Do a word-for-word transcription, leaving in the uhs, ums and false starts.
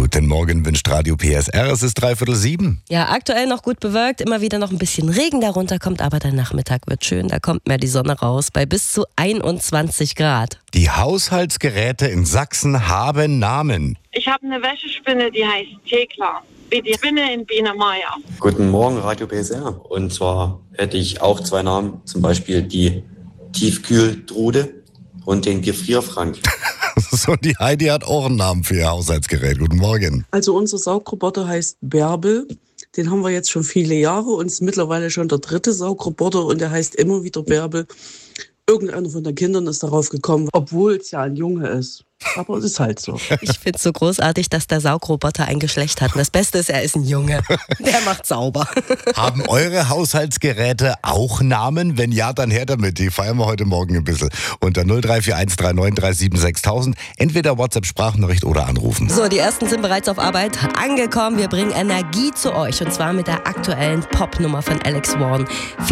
Guten Morgen wünscht Radio P S R, es ist dreiviertel sieben. Ja, aktuell noch gut bewölkt, immer wieder noch ein bisschen Regen darunter kommt, aber der Nachmittag wird schön, da kommt mehr die Sonne raus, bei bis zu einundzwanzig Grad. Die Haushaltsgeräte in Sachsen haben Namen. Ich habe eine Wäschespinne, die heißt Thekla, wie die Spinne in Biene Meier. Guten Morgen, Radio P S R. Und zwar hätte ich auch zwei Namen, zum Beispiel die Tiefkühltrude und den Gefrierfrank. So, die Heidi hat auch einen Namen für ihr Haushaltsgerät. Guten Morgen. Also unser Saugroboter heißt Bärbel. Den haben wir jetzt schon viele Jahre und ist mittlerweile schon der dritte Saugroboter und der heißt immer wieder Bärbel. Irgendeiner von den Kindern ist darauf gekommen, obwohl es ja ein Junge ist. Aber es ist halt so. Ich finde es so großartig, dass der Saugroboter ein Geschlecht hat. Und das Beste ist, er ist ein Junge. Der macht sauber. Haben eure Haushaltsgeräte auch Namen? Wenn ja, dann her damit. Die feiern wir heute Morgen ein bisschen. Unter null drei vier eins drei neun drei sieben sechs tausend. Entweder WhatsApp-Sprachnachricht oder anrufen. So, die ersten sind bereits auf Arbeit angekommen. Wir bringen Energie zu euch. Und zwar mit der aktuellen Popnummer von Alex Warren.